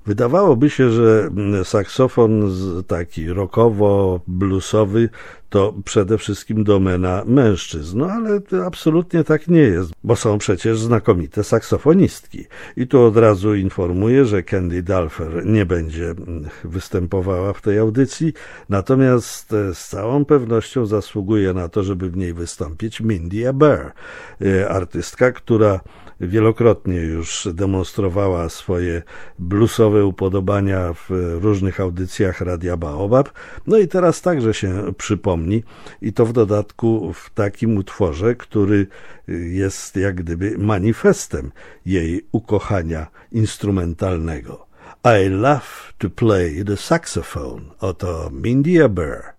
Wydawałoby się, że saksofon taki rockowo-bluesowy to przede wszystkim domena mężczyzn, no ale to absolutnie tak nie jest, bo są przecież znakomite saksofonistki. I tu od razu informuję, że Candy Dulfer nie będzie występowała w tej audycji, natomiast z całą pewnością zasługuje na to, żeby w niej wystąpić Mindy Aber, artystka, która wielokrotnie już demonstrowała swoje bluesowe upodobania w różnych audycjach Radia Baobab, no i teraz także się przypomni i to w dodatku w takim utworze, który jest jak gdyby manifestem jej ukochania instrumentalnego. I love to play the saxophone. Oto Mindy Aber.